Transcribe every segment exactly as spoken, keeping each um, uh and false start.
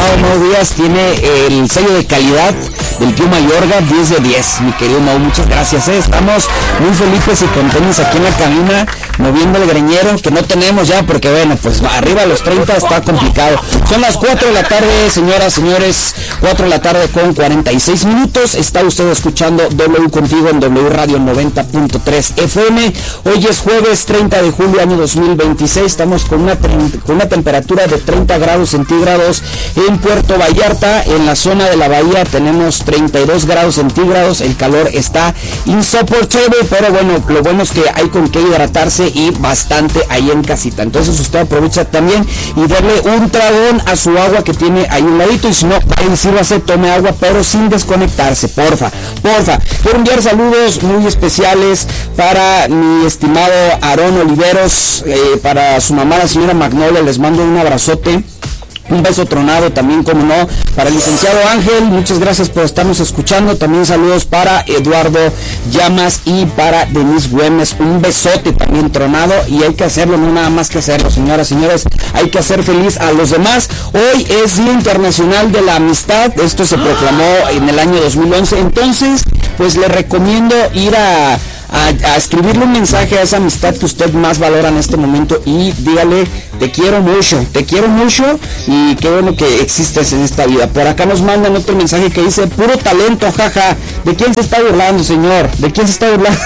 estimado Mau Díaz, tiene el sello de calidad del tío Mayorga, diez de diez, mi querido Mau, muchas gracias, ¿eh? Estamos muy felices y contentos aquí en la cabina, moviendo el greñero, que no tenemos ya, porque bueno, pues arriba a los treinta está complicado. Son las cuatro de la tarde, señoras, señores, cuatro de la tarde con cuarenta y seis minutos, está usted escuchando W Contigo en W Radio noventa punto tres F M, hoy es jueves treinta de julio año dos mil veintiséis, estamos con una, con una temperatura de treinta grados centígrados en Puerto Vallarta, en la zona de la bahía tenemos treinta y dos grados centígrados, el calor está insoportable, pero bueno, lo bueno es que hay con qué hidratarse y bastante ahí en casita, entonces usted aprovecha también y darle un tragón a su agua que tiene ahí un ladito, y si no, ahí sírvase, tome agua, pero sin desconectarse, porfa, porfa. Quiero enviar saludos muy especiales para mi estimado Aarón Oliveros, eh, para su mamá, la señora Magnolia, les mando un abrazote. Un beso tronado también, como no, para el licenciado Ángel, muchas gracias por estarnos escuchando. También saludos para Eduardo Llamas y para Denise Güemes, un besote también tronado, y hay que hacerlo, no nada más que hacerlo, señoras, señores, hay que hacer feliz a los demás. Hoy es Día Internacional de la Amistad, esto se proclamó en el año dos mil once, entonces pues le recomiendo ir a A, a escribirle un mensaje a esa amistad que usted más valora en este momento y dígale: te quiero mucho, te quiero mucho y qué bueno que existes en esta vida. Por acá nos mandan otro mensaje que dice: puro talento, jaja. ¿De quién se está burlando, señor? ¿De quién se está burlando?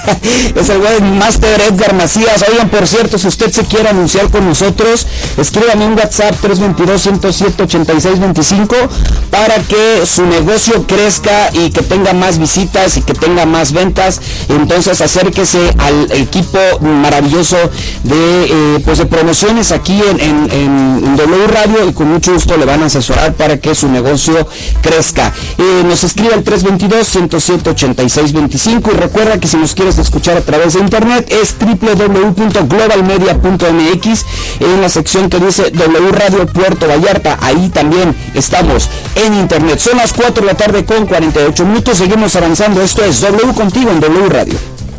Es el buen Master Edgar Macías. Oigan, por cierto, si usted se quiere anunciar con nosotros, escríbame un WhatsApp tres dos dos, uno cero siete, ocho seis dos cinco para que su negocio crezca y que tenga más visitas y que tenga más ventas. Entonces acérquese al equipo maravilloso de eh, pues de promociones aquí en, en, en W Radio, y con mucho gusto le van a asesorar para que su negocio crezca. Eh, nos escribe al tres dos dos, uno cero siete, ocho seis dos cinco, y recuerda que si nos quieres escuchar a través de internet es doble u doble u doble u punto global media punto m x, en la sección que dice W Radio Puerto Vallarta, ahí también estamos en internet. Son las cuatro de la tarde con cuarenta y ocho minutos, seguimos avanzando, esto es W Contigo en W Radio.